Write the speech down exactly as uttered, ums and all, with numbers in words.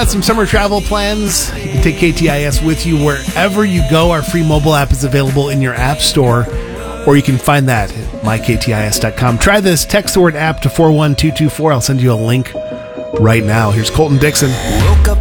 Got some summer travel plans? You can take K T I S with you wherever you go. Our free mobile app is available in your app store, or you can find that at my k t i s dot com. Try this. Text the word app to four one two two four. I'll send you a link right now. Here's Colton Dixon. Woke up